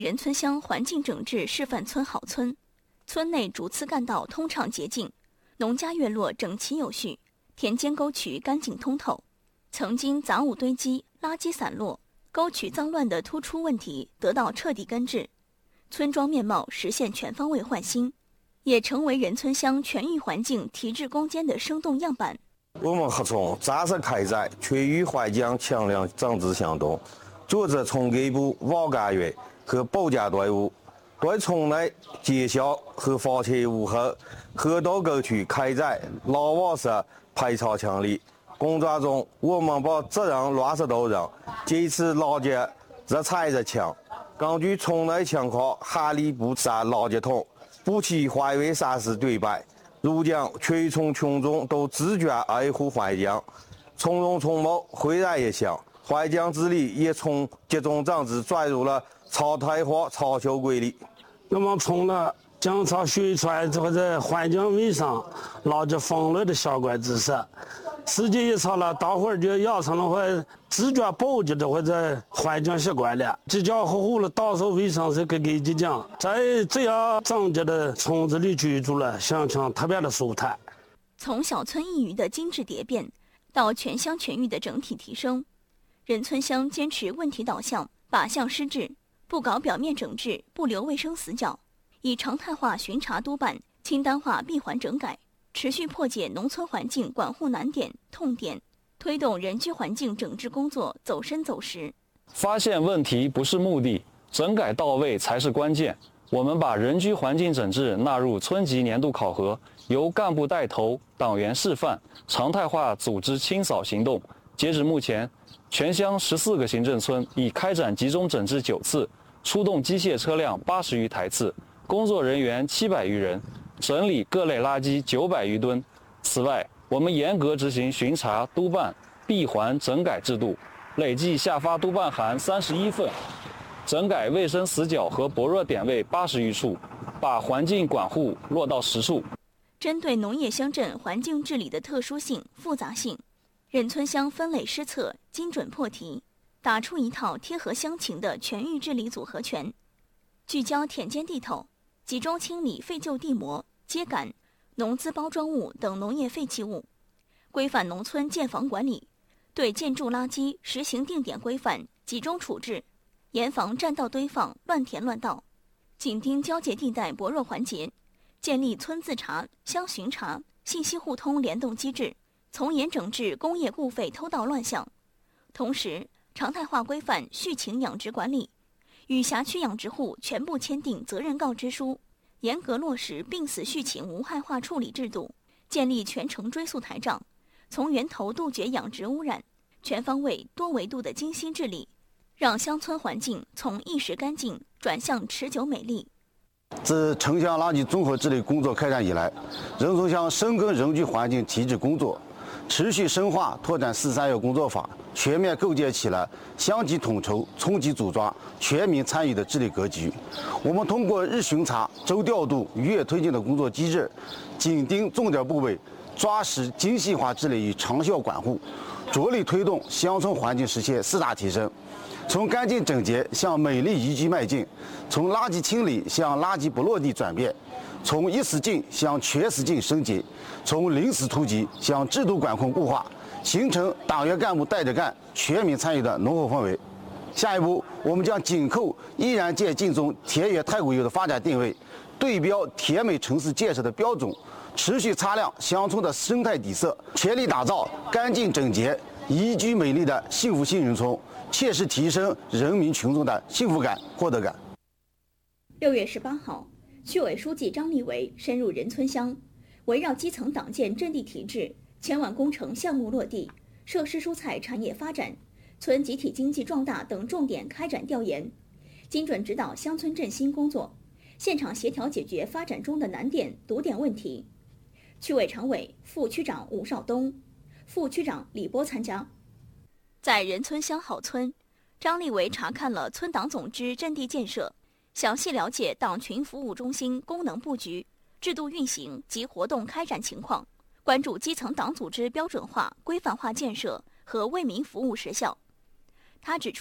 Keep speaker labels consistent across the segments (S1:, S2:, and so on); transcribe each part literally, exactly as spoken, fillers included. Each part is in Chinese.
S1: 任村乡环境整治示范村好村，村内主次干道通畅洁净，农家院落整齐有序，田间沟渠干净通透。曾经杂物堆积、垃圾散落、沟渠脏乱的突出问题得到彻底根治，村庄面貌实现全方位焕新，也成为任村乡全域环境提质攻坚的生动样板。
S2: 我们合从扎实开展全域环境强量整治行动，组织村干部、网干员和保洁队伍，对村内街巷和房前屋后、河道沟渠开展拉网式排查清理。工作中，我们把责任落实到人，坚持垃圾日采日清。根据村内情况，合理布设垃圾桶，不起环卫设施对摆。如今，全村群众都自觉爱护环境，从容从茂，焕然一新。环境治理也从集中整治转入了常态化长效规律。
S3: 我们村内经常宣传或者环境卫生、垃圾分类的相关知识。时间一长了，大伙儿就养成了会自觉保洁的或者环境习惯了，家家户户的打扫卫生是个个干净。在这样整洁的村子里居住了，心情特别的舒坦。
S1: 从小村一隅的精致蝶变，到全乡全域的整体提升，任村乡坚持问题导向、靶向施治，不搞表面整治，不留卫生死角，以常态化巡查督办、清单化闭环整改，持续破解农村环境管护难点、痛点，推动人居环境整治工作走深走实。
S4: 发现问题不是目的，整改到位才是关键。我们把人居环境整治纳入村级年度考核，由干部带头，党员示范，常态化组织清扫行动。截止目前，全乡十四个行政村已开展集中整治九次，出动机械车辆八十余台次，工作人员七百余人，整理各类垃圾九百余吨。此外，我们严格执行巡查、督办、闭环整改制度，累计下发督办函三十一份，整改卫生死角和薄弱点位八十余处，把环境管护落到实处。
S1: 针对农业乡镇环境治理的特殊性、复杂性，任村乡分类施策，精准破题，打出一套贴合乡情的全域治理组合拳，聚焦田间地头，集中清理废旧地膜、秸秆、农资包装物等农业废弃物，规范农村建房管理，对建筑垃圾实行定点规范、集中处置，严防占道堆放、乱填乱盗，紧盯交界地带薄弱环节，建立村自查、乡巡查、信息互通联动机制，从严整治工业固废偷盗乱象。同时，常态化规范畜禽养殖管理，与辖区养殖户全部签订责任告知书，严格落实病死畜禽无害化处理制度，建立全程追溯台账，从源头杜绝养殖污染，全方位多维度的精心治理，让乡村环境从一时干净转向持久美丽。
S5: 自城乡垃圾综合治理工作开展以来，任村乡深耕人居环境提质工作，持续深化拓展“四三幺”工作法，全面构建起了乡级统筹、村级组装、全民参与的治理格局。我们通过日巡查、周调度、月推进的工作机制，紧盯重点部位，抓实精细化治理与长效管护，着力推动乡村环境实现四大提升。从干净整洁向美丽宜居迈进，从垃圾清理向垃圾不落地转变，从一死净向全死净升级，从零死突击向制度管控固化，形成党员干部带着干、全民参与的浓厚氛围。下一步，我们将紧扣依然健劲松田园太古游的发展定位，对标甜美城市建设的标准，持续擦亮乡村的生态底色，全力打造干净整洁、宜居美丽的幸福新人村，切实提升人民群众的幸福感、获得感。
S1: 六月十八号，区委书记张立伟深入任村乡，围绕基层党建阵地体制、千万工程项目落地、设施蔬菜产业发展、村集体经济壮大等重点开展调研，精准指导乡村振兴工作，现场协调解决发展中的难点、堵点问题。区委常委、副区长吴少东、副区长李波参加。在任村乡好村，张立伟查看了村党总支阵地建设，详细了解党群服务中心功能布局、制度运行及活动开展情况，关注基层党组织标准化、规范化建设和为民服务实效。他指出，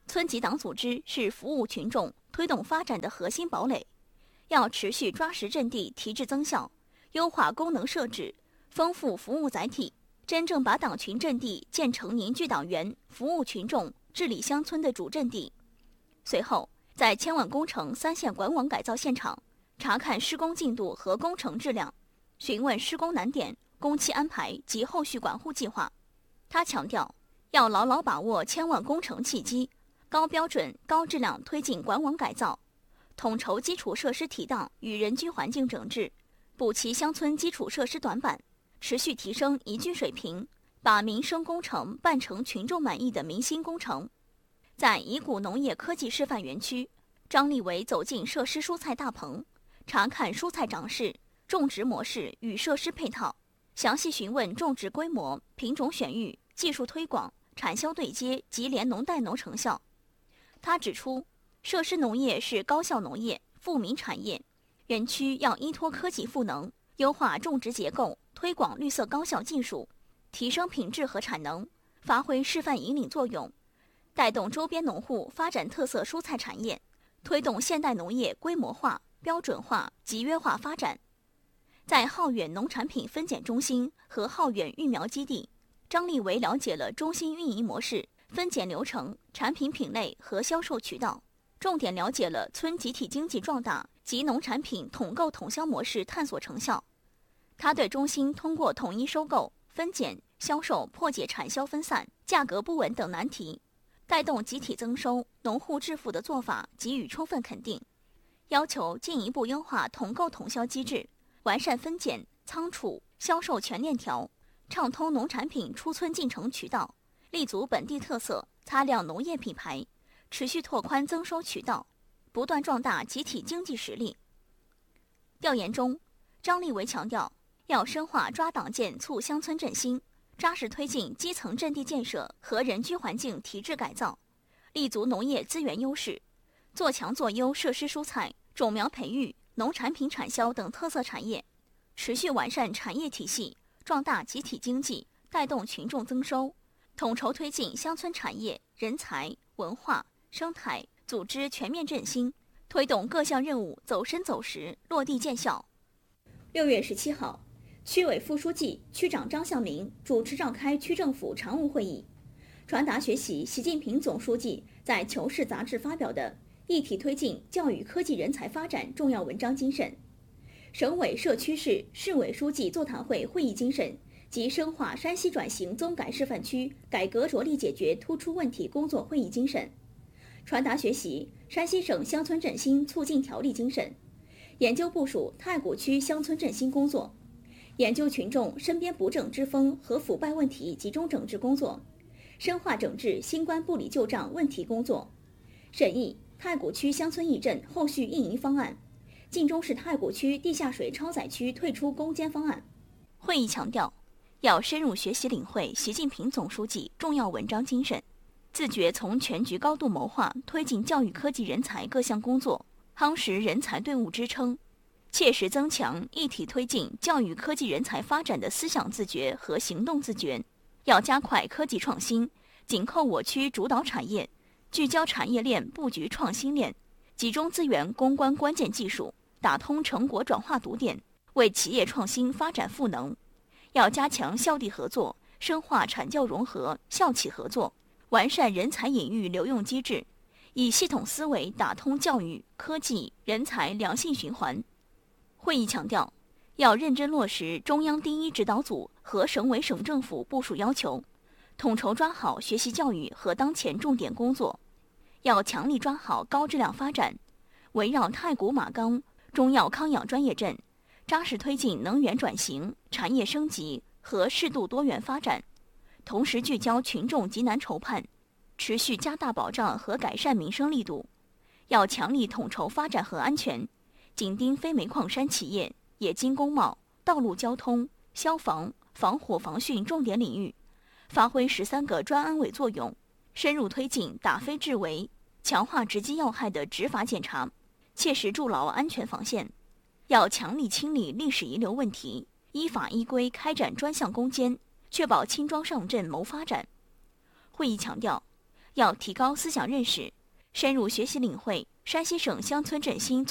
S1: 村级党组织是服务群众、推动发展的核心堡垒，要持续抓实阵地提质增效，优化功能设置，丰富服务载体，真正把党群阵地建成凝聚党员、服务群众、治理乡村的主阵地。随后，在千万工程三线管网改造现场查看施工进度和工程质量，询问施工难点、工期安排及后续管护计划。他强调，要牢牢把握千万工程契机，高标准、高质量推进管网改造，统筹基础设施提档与人居环境整治，补齐乡村基础设施短板，持续提升宜居水平，把民生工程办成群众满意的民心工程。在宜谷农业科技示范园区，张立伟走进设施蔬菜大棚，查看蔬菜长势、种植模式与设施配套，详细询问种植规模、品种选育、技术推广、产销对接及联农带农成效。他指出，设施农业是高效农业、富民产业，园区要依托科技赋能，优化种植结构，推广绿色高效技术，提升品质和产能，发挥示范引领作用，带动周边农户发展特色蔬菜产业，推动现代农业规模化、标准化、集约化发展。在浩远农产品分拣中心和浩远育苗基地，张立伟了解了中心运营模式、分拣流程、产品品类和销售渠道，重点了解了村集体经济壮大及农产品统购统销模式探索成效。他对中心通过统一收购、分拣、销售破解产销分散、价格不稳等难题，带动集体增收、农户致富的做法给予充分肯定，要求进一步优化统购统销机制，完善分拣、仓储、销售全链条，畅通农产品出村进城渠道，立足本地特色，擦亮农业品牌，持续拓宽增收渠道，不断壮大集体经济实力。调研中，张立伟强调，要深化抓党建促乡村振兴，扎实推进基层阵地建设和人居环境提质改造，立足农业资源优势，做强做优设施蔬菜、种苗培育、农产品产销等特色产业，持续完善产业体系，壮大集体经济，带动群众增收，统筹推进乡村产业、人才、文化、生态、组织全面振兴，推动各项任务走深走实，落地见效。六月十七号，区委副书记、区长张向明主持召开区政府常务会议，传达学习习近平总书记在《求是》杂志发表的一体推进教育科技人才发展重要文章精神，省委社区市市委书记座谈会会议精神及深化山西转型综改示范区改革着力解决突出问题工作会议精神，传达学习山西省乡村振兴促进条例精神，研究部署太谷区乡村振兴工作，研究群众身边不正之风和腐败问题集中整治工作，深化整治新冠不理旧账问题工作，审议太谷区乡村义镇后续运营方案，晋中市太谷区地下水超载区退出攻坚方案。会议强调，要深入学习领会习近平总书记重要文章精神，自觉从全局高度谋划推进教育科技人才各项工作，夯实人才队伍支撑，切实增强一体推进教育科技人才发展的思想自觉和行动自觉。要加快科技创新，紧扣我区主导产业，聚焦产业链布局创新链，集中资源攻关关键技术，打通成果转化堵点，为企业创新发展赋能。要加强校地合作，深化产教融合、校企合作，完善人才引育留用机制，以系统思维打通教育、科技、人才良性循环。会议强调，要认真落实中央第一指导组和省委省政府部署要求，统筹抓好学习教育和当前重点工作，要强力抓好高质量发展，围绕太谷马钢中药康养专业镇，扎实推进能源转型、产业升级和适度多元发展，同时聚焦群众急难愁盼，持续加大保障和改善民生力度。要强力统筹发展和安全，紧盯非煤矿山企业、冶金工贸、道路交通、消防、防火防汛重点领域，发挥十三个专安委作用，深入推进打非治为，强化直击要害的执法检查，切实筑牢安全防线。要强力清理历史遗留问题，依法依规开展专项攻坚，确保轻装上阵谋发展。会议强调， 要提高思想认识，深入学习领会山西省乡村振兴